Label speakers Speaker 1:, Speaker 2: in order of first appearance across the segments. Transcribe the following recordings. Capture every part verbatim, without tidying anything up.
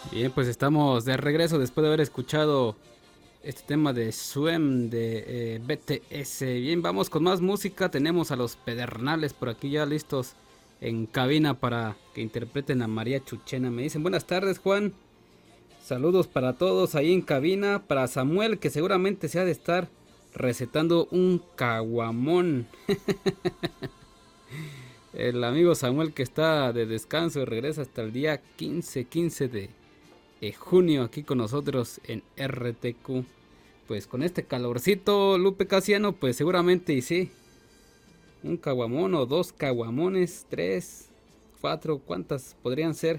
Speaker 1: Bien, pues estamos de regreso después de haber escuchado este tema de Swem de eh, B T S. Bien, vamos con más música. Tenemos a los Pedernales por aquí ya listos en cabina para que interpreten a María Chuchena. Me dicen buenas tardes, Juan. Saludos para todos ahí en cabina. Para Samuel, que seguramente se ha de estar recetando un caguamón. El amigo Samuel que está de descanso y regresa hasta el día quince, quince de eh, junio aquí con nosotros en R T Q. Pues con este calorcito, Lupe Casiano, pues seguramente y sí. Un caguamón o dos caguamones, tres, cuatro, ¿cuántas podrían ser?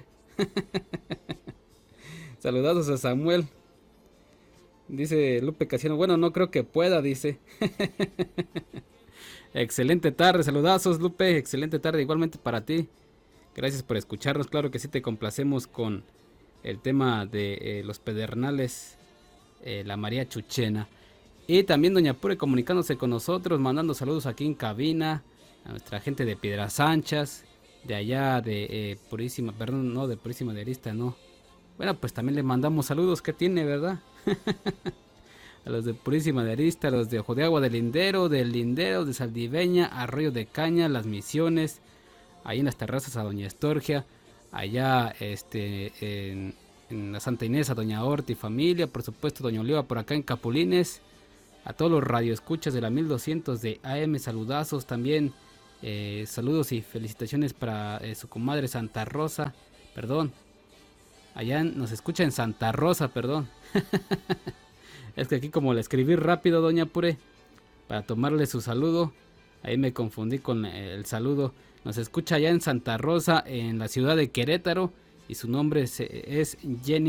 Speaker 1: Saludados a Samuel. Dice Lupe Casiano, bueno, no creo que pueda, dice. Excelente tarde, saludazos Lupe, excelente tarde igualmente para ti. Gracias por escucharnos, claro que sí te complacemos con el tema de eh, los Pedernales, eh, la María Chuchena. Y también Doña Pure comunicándose con nosotros, mandando saludos aquí en cabina, a nuestra gente de Piedras Anchas, de allá de eh, Purísima, perdón, no, de Purísima de Arista, no. Bueno, pues también le mandamos saludos, que tiene, ¿verdad? A los de Purísima de Arista, a los de Ojo de Agua del Lindero, del Lindero, de Saldiveña, Arroyo de Caña, Las Misiones, ahí en las terrazas a Doña Estorgia, allá este en, en la Santa Inés a Doña Horta y familia, por supuesto Doña Oliva por acá en Capulines, a todos los radioescuchas de la mil doscientos de A M, saludazos también, eh, saludos y felicitaciones para eh, su comadre Santa Rosa, perdón, allá nos escucha en Santa Rosa, perdón. Es que aquí como le escribí rápido, Doña Pure, para tomarle su saludo, ahí me confundí con el saludo. Nos escucha allá en Santa Rosa, en la ciudad de Querétaro, y su nombre es, es Jenny